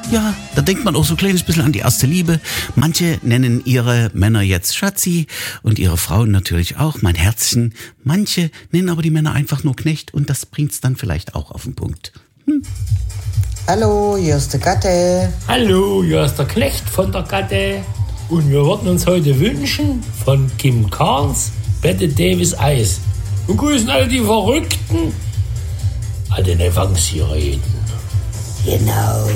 Ja, da denkt man auch so ein kleines bisschen an die erste Liebe. Manche nennen ihre Männer jetzt Schatzi und ihre Frauen natürlich auch, mein Herzchen. Manche nennen aber die Männer einfach nur Knecht und das bringt's dann vielleicht auch auf den Punkt. Hallo, hier ist der Gatte. Hallo, hier ist der Knecht von der Gatte. Und wir würden uns heute wünschen von Kim Carnes, Bette Davis Eis. Und grüßen alle die Verrückten an den Empfangssirenen. Genau.